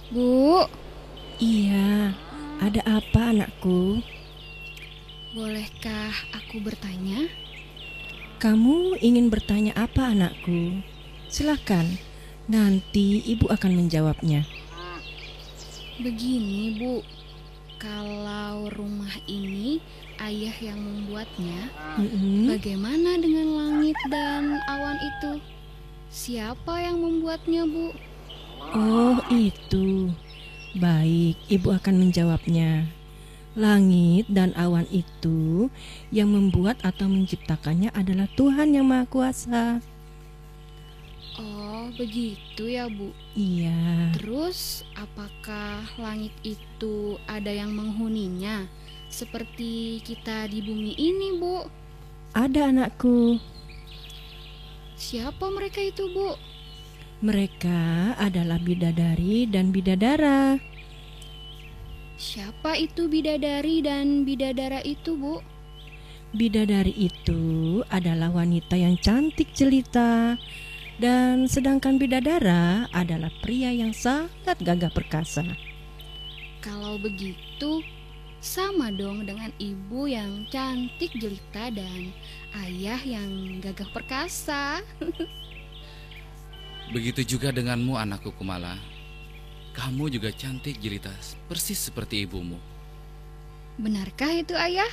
Bu, Iya, ada apa anakku? bolehkah aku bertanya? Kamu ingin bertanya apa anakku? Silakan, nanti ibu akan menjawabnya. Begini, Bu. Kalau rumah ini ayah yang membuatnya, Mm-mm. bagaimana dengan langit dan awan itu? Siapa yang membuatnya, Bu? Oh itu, baik ibu akan menjawabnya. Langit dan awan itu yang membuat atau menciptakannya adalah Tuhan yang Maha Kuasa. Oh, begitu ya, Bu. Iya, Terus, apakah langit itu ada yang menghuninya? Seperti kita di bumi ini, Bu. ada anakku. Siapa mereka itu, Bu? Mereka adalah bidadari dan bidadara. Siapa itu bidadari dan bidadara itu, Bu? Bidadari itu adalah wanita yang cantik jelita, dan sedangkan bidadara adalah pria yang sangat gagah perkasa. Kalau begitu, sama dong dengan ibu yang cantik jelita dan ayah yang gagah perkasa. Begitu juga denganmu, anakku Kumala. Kamu juga cantik jelita, persis seperti ibumu. Benarkah itu, ayah?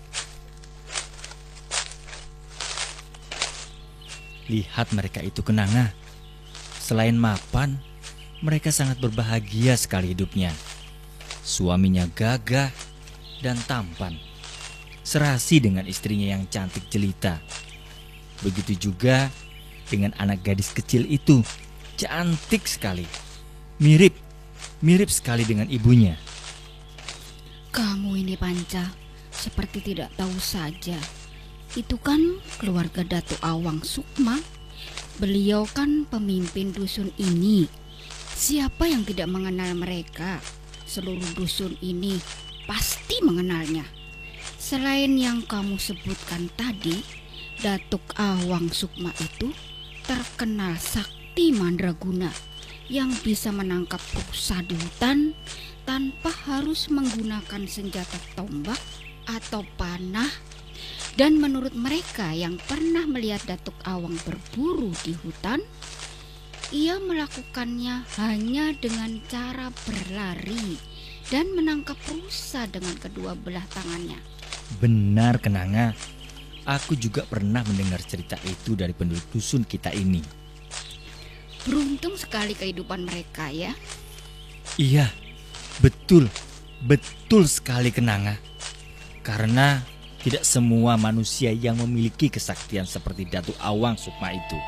Lihat mereka itu, Kenanga. Selain mapan, mereka sangat berbahagia sekali hidupnya. Suaminya gagah dan tampan, serasi dengan istrinya yang cantik jelita. Begitu juga dengan anak gadis kecil itu, cantik sekali. Mirip sekali dengan ibunya. Kamu ini Panca, seperti tidak tahu saja. Itu kan keluarga Datuk Awang Sukma. Beliau kan pemimpin dusun ini. Siapa yang tidak mengenal mereka? Seluruh dusun ini pasti mengenalnya. Selain yang kamu sebutkan tadi, Datuk Awang Sukma itu terkenal sakti mandraguna yang bisa menangkap rusa di hutan tanpa harus menggunakan senjata tombak atau panah. Dan menurut mereka yang pernah melihat Datuk Awang berburu di hutan, ia melakukannya hanya dengan cara berlari dan menangkap rusa dengan kedua belah tangannya. Benar, Kenanga. Aku juga pernah mendengar cerita itu dari penduduk dusun kita ini. Beruntung sekali kehidupan mereka ya. Iya, betul sekali, Kenanga. Karena tidak semua manusia yang memiliki kesaktian seperti Datuk Awang Sukma itu.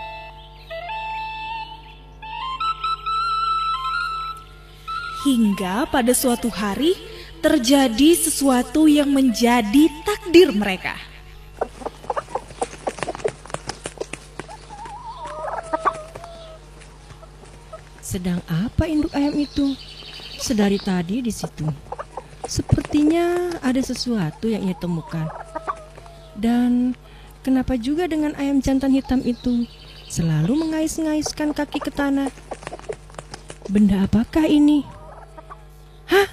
Hingga pada suatu hari terjadi sesuatu yang menjadi takdir mereka. Sedang apa induk ayam itu? Sedari tadi di situ. Sepertinya ada sesuatu yang ia temukan. Dan kenapa juga dengan ayam jantan hitam itu selalu mengais-ngaiskan kaki ke tanah? Benda apakah ini? Hah?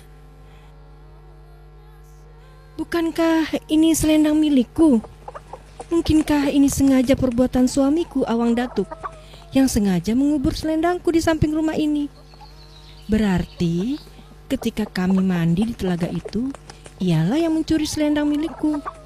Bukankah ini selendang milikku? Mungkinkah ini sengaja perbuatan suamiku Awang Datuk yang sengaja mengubur selendangku di samping rumah ini? Berarti ketika kami mandi di telaga itu, ialah yang mencuri selendang milikku.